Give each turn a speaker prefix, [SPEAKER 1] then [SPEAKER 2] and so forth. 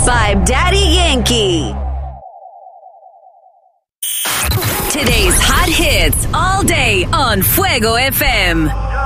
[SPEAKER 1] by Daddy Yankee. Today's hot hits all day on Fuego FM.